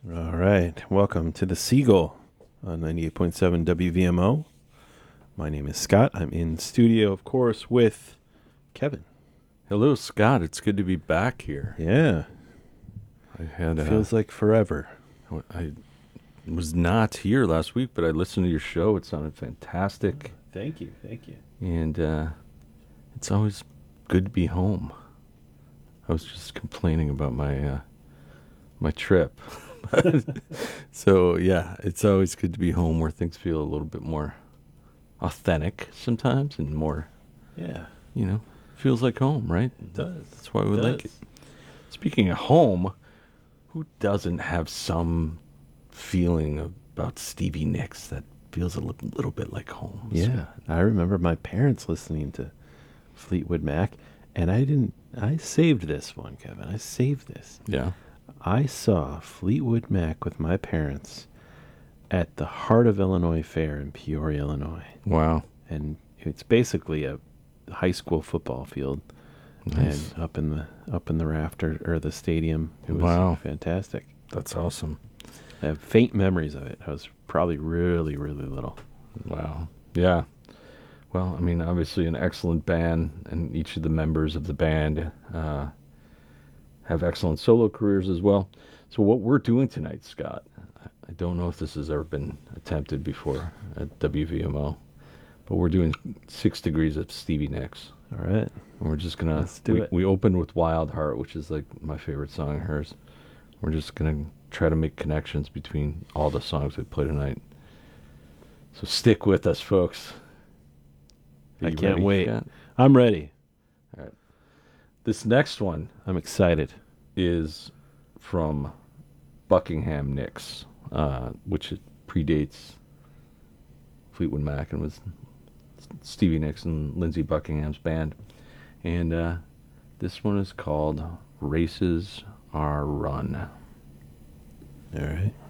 All right. Welcome to the Seagull on 98.7 WVMO. My name is Scott. I'm in studio, of course, with Kevin. Hello, Scott. It's good to be back here. Yeah. I had Feels like forever. I was not here last week, but I listened to your show. It sounded fantastic, Thank you. Thank you. and it's always good to be home. I was just complaining about my trip, so yeah, it's always good to be home where things feel a little bit more authentic sometimes, and more, Yeah. feels like home, right? It does. That's why we like it. Speaking of home, who doesn't have some feeling about Stevie Nicks that feels a little bit like home? Yeah. I remember my parents listening to Fleetwood Mac, and I saved this one, Kevin. I saved this. Yeah. I saw Fleetwood Mac with my parents at the Heart of Illinois Fair in Peoria, Illinois. Wow. And it's basically a high school football field. Nice. And up in the rafter or the stadium. It was Wow. fantastic. That's awesome. I have faint memories of it. I was probably really, really little. Wow. Yeah. Well, I mean, obviously an excellent band, and each of the members of the band have excellent solo careers as well. So what we're doing tonight, Scott, I don't know if this has ever been attempted before at WVMO, but we're doing 6 Degrees of Stevie Nicks. All right. And we're just gonna Let's do it. We opened with Wild Heart, which is like my favorite song of hers. We're just gonna try to make connections between all the songs we play tonight. So stick with us, folks. Are I you can't ready, wait. Scott? I'm ready. All right. This next one I'm excited. is from Buckingham Nicks, which predates Fleetwood Mac and was Stevie Nicks and Lindsey Buckingham's band. And this one is called Races Are Run. All right.